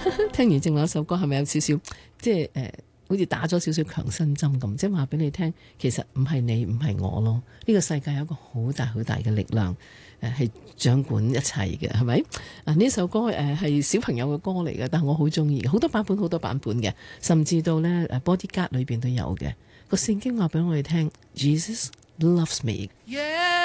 聽完正話首歌，係咪有少少即係好似打咗少少強心針咁？即係話俾你聽，其實唔係你，唔係我咯。呢個世界有一個好大好大嘅力量，係掌管一切嘅，係咪？呢首歌係小朋友嘅歌嚟嘅，但係我好中意，好多版本嘅，甚至到呢 Bodyguard 裏邊都有嘅。個聖經話俾我哋聽 ，Jesus loves me。Yeah.